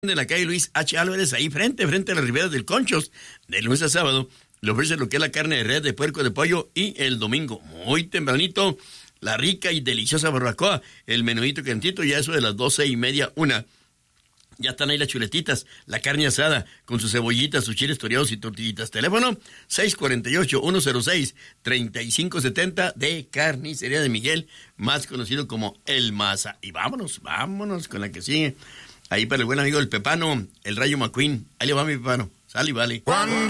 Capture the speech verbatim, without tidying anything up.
de la calle Luis H. Álvarez, ahí frente, frente a las riberas del Conchos, de lunes a sábado, le ofrece lo que es la carne de res, de puerco, de pollo, y el domingo, muy tempranito, la rica y deliciosa barbacoa, el menudito cantito, ya eso de las doce y media, una. Ya están ahí las chuletitas, la carne asada, con sus cebollitas, sus chiles toreados y tortillitas. Teléfono seis cuatro ocho, uno cero seis, tres cinco siete cero de Carnicería de Miguel, más conocido como El Maza. Y vámonos, vámonos con la que sigue. Ahí para el buen amigo del Pepano, el Rayo McQueen. Ahí le va mi Pepano. Sale y vale. Cuando